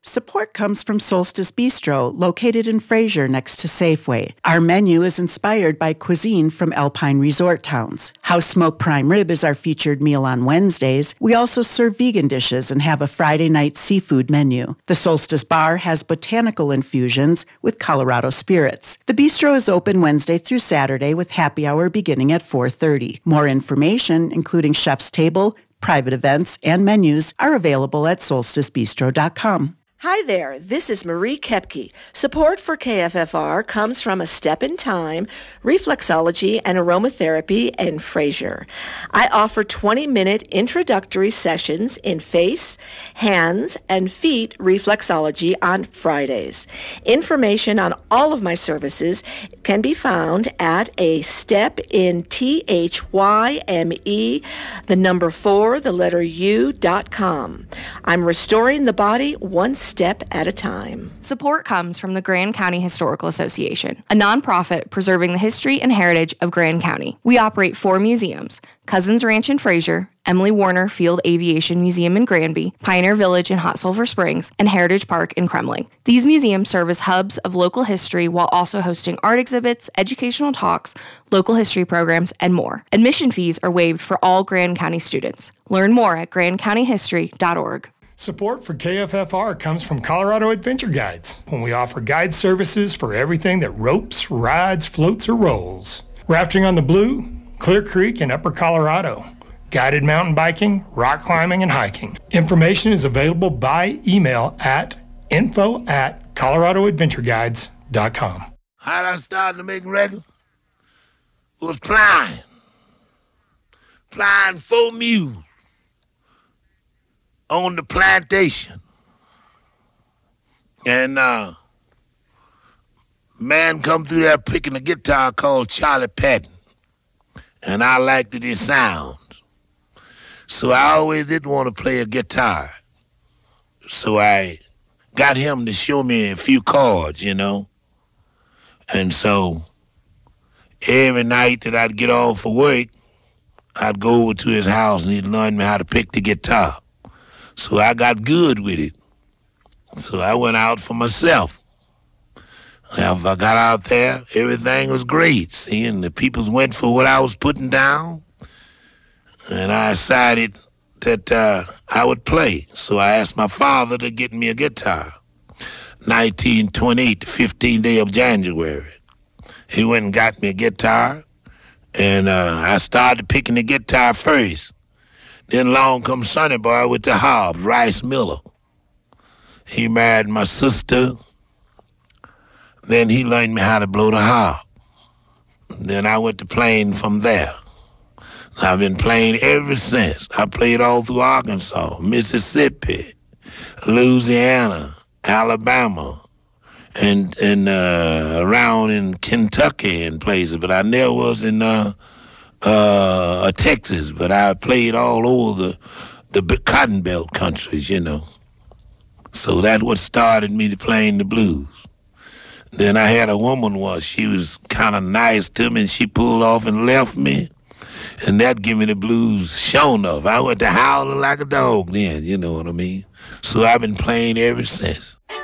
Support comes from Solstice Bistro, located in Fraser next to Safeway. Our menu is inspired by cuisine from Alpine resort towns. House Smoked Prime Rib is our featured meal on Wednesdays. We also serve vegan dishes and have a Friday night seafood menu. The Solstice Bar has botanical infusions with Colorado spirits. The bistro is open Wednesday through Saturday with happy hour beginning at 4:30. More information, including chef's table, private events, and menus, are available at solsticebistro.com. Hi there, this is Marie Kepke. Support for KFFR comes from A Step in Time, Reflexology and Aromatherapy in Fraser. I offer 20-minute introductory sessions in face, hands, and feet reflexology on Fridays. Information on all of my services can be found at A Step in THYME, the number 4, the letter U.com. I'm restoring the body one step at a time. Support comes from the Grand County Historical Association, a nonprofit preserving the history and heritage of Grand County. We operate 4 museums: Cousins Ranch in Fraser, Emily Warner Field Aviation Museum in Granby, Pioneer Village in Hot Sulphur Springs, and Heritage Park in Kremling. These museums serve as hubs of local history while also hosting art exhibits, educational talks, local history programs, and more. Admission fees are waived for all Grand County students. Learn more at grandcountyhistory.org. Support for KFFR comes from Colorado Adventure Guides, when we offer guide services for everything that ropes, rides, floats, or rolls. Rafting on the Blue, Clear Creek, and Upper Colorado. Guided mountain biking, rock climbing, and hiking. Information is available by email at info@coloradoadventureguides.com. How did I start to make records? It was flying. Flying 4 mules on the plantation. And man come through there picking a guitar called Charlie Patton. And I liked his sounds. So I always did want to play a guitar. So I got him to show me a few chords, you know. And so every night that I'd get off for work, I'd go over to his house and he'd learn me how to pick the guitar. So I got good with it. So I went out for myself. If I got out there, everything was great. See, and the people went for what I was putting down. And I decided that I would play. So I asked my father to get me a guitar. 1928, the 15th day of January. He went and got me a guitar. And I started picking the guitar first. Then along comes Sonny Boy with the Hobbs, Rice Miller. He married my sister. Then he learned me how to blow the harp. Then I went to playing from there. I've been playing ever since. I played all through Arkansas, Mississippi, Louisiana, Alabama, and around in Kentucky and places. But I never was in Texas. But I played all over the Cotton Belt countries, you know. So that's what started me to playing the blues. Then I had a woman once. She was kind of nice to me, and she pulled off and left me. And that gave me the blues sure enough. I went to howling like a dog then, you know what I mean? So I've been playing ever since.